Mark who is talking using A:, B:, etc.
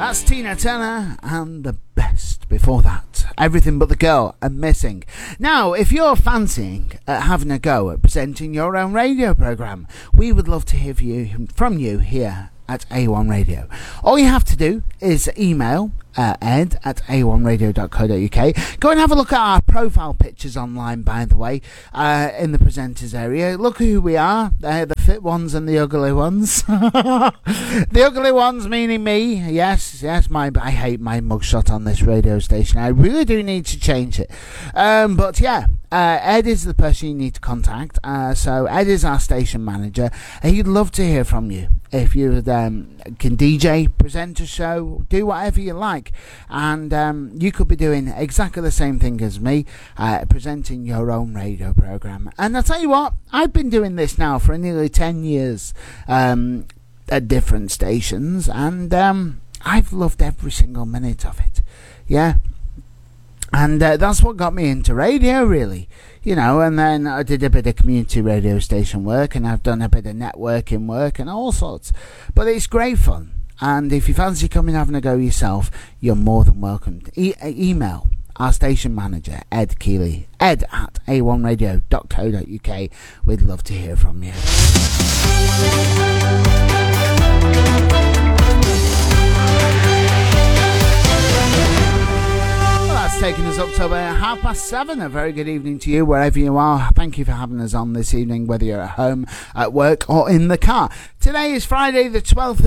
A: That's Tina Turner and The Best. Before that, Everything But the Girl and Missing. Now, if you're fancying having a go at presenting your own radio programme, we would love to hear from you here at A1 Radio. All you have to do is email ed at a1radio.co.uk. Go and have a look at our profile pictures online, by the way, in the presenters area. Look who we are. The fit ones and the ugly ones. The ugly ones meaning me. Yes, I hate my mugshot on this radio station. I really do need to change it. But yeah, Ed is the person you need to contact. So Ed is our station manager. He'd love to hear from you. If you can DJ, present a show, do whatever you like. And you could be doing exactly the same thing as me, presenting your own radio programme. And I'll tell you what, I've been doing this now for nearly 10 years at different stations. And I've loved every single minute of it. Yeah. And that's what got me into radio, really. You know, and then I did a bit of community radio station work, and I've done a bit of networking work and all sorts. But it's great fun. And if you fancy coming having a go yourself, you're more than welcome. Email our station manager, Ed Keeley, ed at a1radio.co.uk. We'd love to hear from you. Taking us up to about 7:30. A very good evening to you wherever you are. Thank you for having us on this evening, whether you're at home, at work or in the car. Today is Friday the 12th